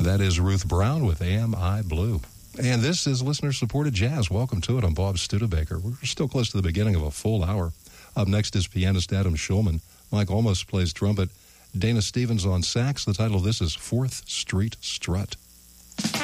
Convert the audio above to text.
That is Ruth Brown with Am I Blue. And this is listener-supported jazz. Welcome to it. I'm Bob Studebaker. We're still close to the beginning of a full hour. Up next is pianist Adam Schulman. Mike Olmos plays trumpet. Dana Stevens on sax. The title of this is 4th Street Strut.